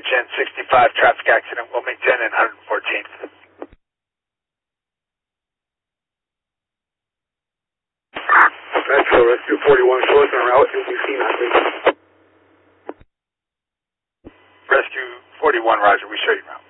Gen 65 traffic accident, Wilmington and 114th. Metro Rescue 41, show us en route if we see nothing. Rescue 41, roger, we show you route.